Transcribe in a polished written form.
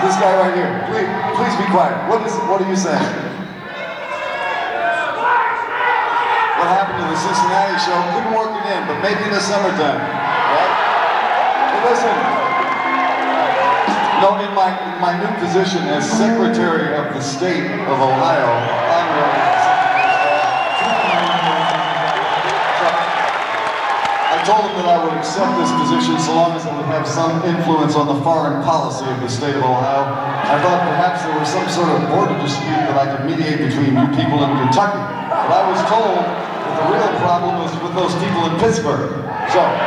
This guy right here. Please be quiet. What are you saying? What happened to the Cincinnati show? Couldn't work it in, but maybe in the summertime. Right? But listen. No, in my new position as Secretary of the State of Ohio, I told him that I would accept this position so long as it would have some influence on the foreign policy of the state of Ohio. I thought perhaps there was some sort of border dispute that I could mediate between you people in Kentucky. But I was told that the real problem was with those people in Pittsburgh. So.